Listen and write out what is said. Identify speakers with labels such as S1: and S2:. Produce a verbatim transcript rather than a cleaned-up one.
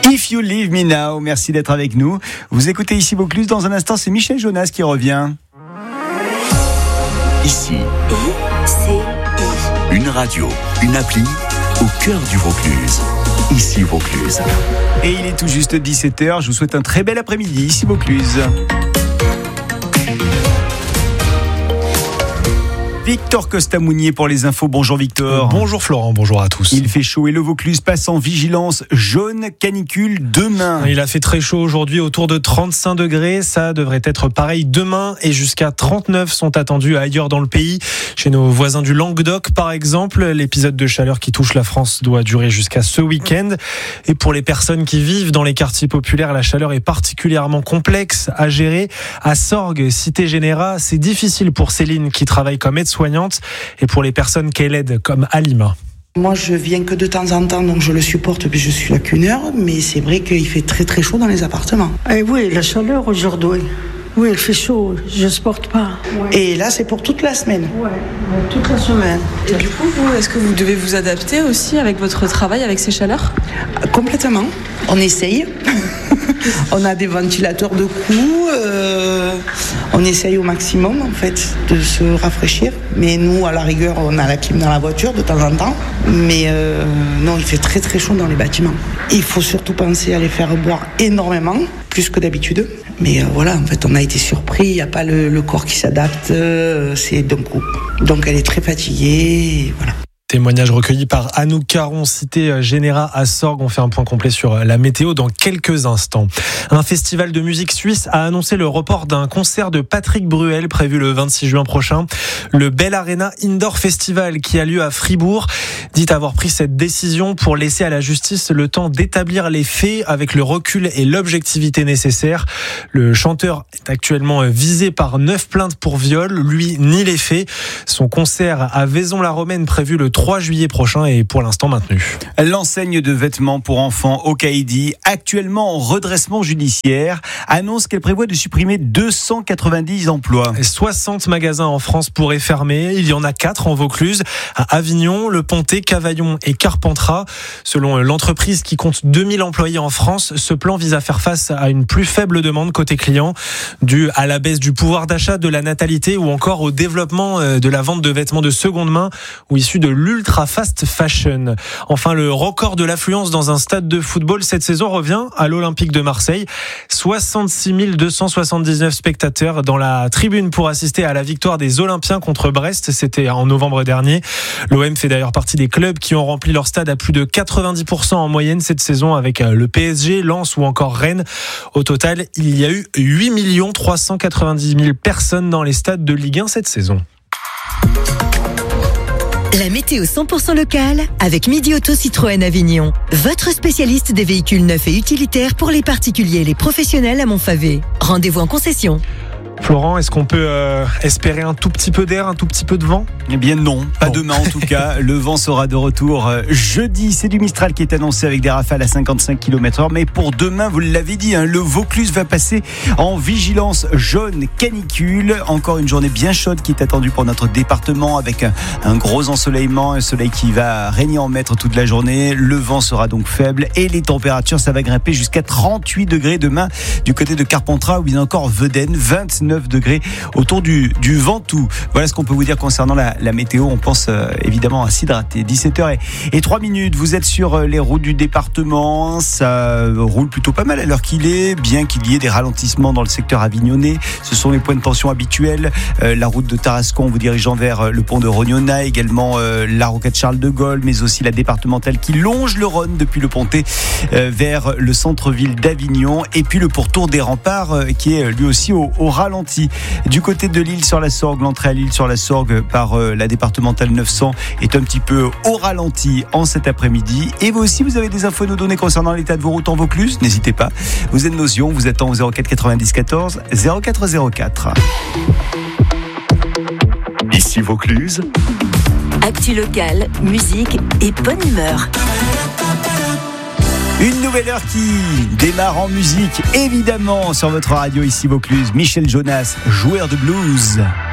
S1: If You Leave Me Now, merci d'être avec nous. Vous écoutez ici Vaucluse, dans un instant c'est Michel Jonas qui revient.
S2: Ici,
S3: I, C, I.
S2: une radio, une appli au cœur du Vaucluse. Ici Vaucluse.
S1: Et il est tout juste dix-sept heures, je vous souhaite un très bel après-midi ici Vaucluse. Victor Costa-Mounier pour les infos. Bonjour Victor.
S4: Bonjour Florent, bonjour à tous.
S1: Il fait chaud et le Vaucluse passe en vigilance jaune canicule demain.
S4: Il a fait très chaud aujourd'hui, autour de trente-cinq degrés. Ça devrait être pareil demain et jusqu'à trente-neuf sont attendus ailleurs dans le pays. Chez nos voisins du Languedoc par exemple, l'épisode de chaleur qui touche la France doit durer jusqu'à ce week-end. Et pour les personnes qui vivent dans les quartiers populaires, la chaleur est particulièrement complexe à gérer. À Sorgues, Cité Généra, c'est difficile pour Céline qui travaille comme aide-soignante et pour les personnes qu'elle aide comme Alima.
S5: Moi, je viens que de temps en temps, donc je le supporte, puis je suis là qu'une heure, mais c'est vrai qu'il fait très très chaud dans les appartements.
S6: Eh oui, la chaleur aujourd'hui. Oui, il fait chaud, je ne supporte pas. Ouais.
S5: Et là, c'est pour toute la semaine.
S6: Oui, toute la semaine.
S7: Et du coup, vous, est-ce que vous devez vous adapter aussi avec votre travail, avec ces chaleurs ?
S5: Complètement. On essaye. On a des ventilateurs de cou. Euh, on essaye au maximum, en fait, de se rafraîchir. Mais nous, à la rigueur, on a la clim dans la voiture de temps en temps. Mais euh, non, il fait très très chaud dans les bâtiments. Il faut surtout penser à les faire boire énormément, plus que d'habitude. Mais euh, voilà, en fait, on a été surpris. Il n'y a pas le, le corps qui s'adapte. Euh, c'est d'un coup. Donc, elle est très fatiguée. Et voilà.
S4: Témoignage recueilli par Anouk Caron, Cité Généra à Sorgues. On fait un point complet sur la météo dans quelques instants. Un festival de musique suisse a annoncé le report d'un concert de Patrick Bruel prévu le vingt-six juin prochain. Le Bell Arena Indoor Festival qui a lieu à Fribourg dit avoir pris cette décision pour laisser à la justice le temps d'établir les faits avec le recul et l'objectivité nécessaires. Le chanteur est actuellement visé par neuf plaintes pour viol. Lui nie les faits. Son concert à Vaison-la-Romaine prévu le trois juillet prochain est pour l'instant maintenu.
S1: L'enseigne de vêtements pour enfants Okaidi, actuellement en redressement judiciaire, annonce qu'elle prévoit de supprimer deux cent quatre-vingt-dix emplois.
S4: soixante magasins en France pourraient fermer. Il y en a quatre en Vaucluse, à Avignon, Le Pontet, Cavaillon et Carpentras. Selon l'entreprise qui compte deux mille employés en France, ce plan vise à faire face à une plus faible demande côté client, due à la baisse du pouvoir d'achat, de la natalité ou encore au développement de la vente de vêtements de seconde main ou issus de l'ultra fast fashion. Enfin, le record de l'affluence dans un stade de football cette saison revient à l'Olympique de Marseille. soixante-six mille deux cent soixante-dix-neuf spectateurs dans la tribune pour assister à la victoire des Olympiens contre Brest. C'était en novembre dernier. L'O M fait d'ailleurs partie des clubs qui ont rempli leur stade à plus de quatre-vingt-dix pour cent en moyenne cette saison avec le P S G, Lens ou encore Rennes. Au total, il y a eu huit millions trois cent quatre-vingt-dix mille personnes dans les stades de Ligue un cette saison.
S3: La météo cent pour cent locale avec Midi Auto Citroën Avignon. Votre spécialiste des véhicules neufs et utilitaires pour les particuliers et les professionnels à Montfavet. Rendez-vous en concession.
S4: Florent, est-ce qu'on peut euh, espérer un tout petit peu d'air, un tout petit peu de vent ?
S1: Eh bien non, pas
S4: bon.
S1: demain en tout cas. Le vent sera de retour jeudi. C'est du Mistral qui est annoncé avec des rafales à cinquante-cinq kilomètres heure. Mais pour demain, vous l'avez dit, hein, le Vaucluse va passer en vigilance jaune canicule. Encore une journée bien chaude qui est attendue pour notre département avec un, un gros ensoleillement, un soleil qui va régner en maître toute la journée. Le vent sera donc faible et les températures, ça va grimper jusqu'à trente-huit degrés demain du côté de Carpentras ou bien encore Vedène, vingt-neuf degrés autour du, du Ventoux. Voilà ce qu'on peut vous dire concernant la, la météo. On pense euh, évidemment à s'hydrater. dix-sept heures et trois minutes. Vous êtes sur euh, les routes du département. Ça euh, roule plutôt pas mal à l'heure qu'il est, bien qu'il y ait des ralentissements dans le secteur avignonnais. Ce sont les points de tension habituels. Euh, la route de Tarascon vous dirigeant vers euh, le pont de Rognona, également euh, la rocade Charles de Gaulle, mais aussi la départementale qui longe le Rhône depuis le Pontet euh, vers le centre-ville d'Avignon. Et puis le pourtour des remparts euh, qui est lui aussi au, au ralenti. Du côté de l'île sur la Sorgue, l'entrée à l'île sur la Sorgue par euh, la départementale neuf cents est un petit peu au ralenti en cet après-midi. Et vous aussi, vous avez des infos à nous donner concernant l'état de vos routes en Vaucluse ? N'hésitez pas. Vous êtes Notion, vous attend au zéro quatre quatre-vingt-dix quatorze zéro quatre zéro quatre.
S2: Ici Vaucluse.
S3: Actu locale, musique et bonne humeur.
S1: Une nouvelle heure qui démarre en musique, évidemment, sur votre radio ici Vaucluse. Michel Jonas, joueur de blues.